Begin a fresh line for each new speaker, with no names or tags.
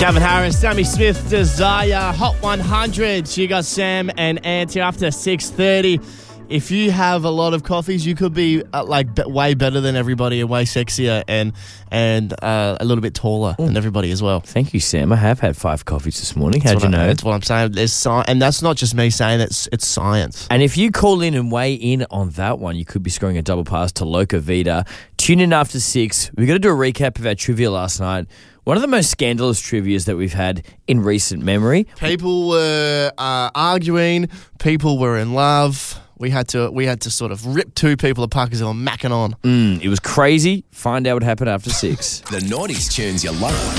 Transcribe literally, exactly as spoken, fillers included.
Gavin Harris, Sammy Smith, Desire, Hot one hundred. You got Sam and Ant here after six thirty. If you have a lot of coffees, you could be uh, like be- way better than everybody and way sexier and and uh, a little bit taller mm. than everybody as well.
Thank you, Sam. I have had five coffees this morning. How'd you know?
I, that's what I'm saying. There's sci- and that's not just me saying it, it's, it's science.
And if you call in and weigh in on that one, you could be scoring a double pass to Loca Vita. Tune in after six. We're going to do a recap of our trivia last night. One of the most scandalous trivias that we've had in recent memory.
People were uh, arguing. People were in love. We had to we had to sort of rip two people apart because they were macking on.
Mm, it was crazy. Find out what happened after six.
The noughties tunes you love.